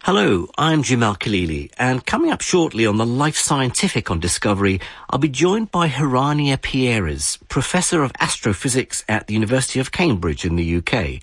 Hello, I'm Jim Al-Khalili, and coming up shortly on the Life Scientific on Discovery, I'll be joined by Hiranya Pierres, Professor of Astrophysics at the University of Cambridge in the UK.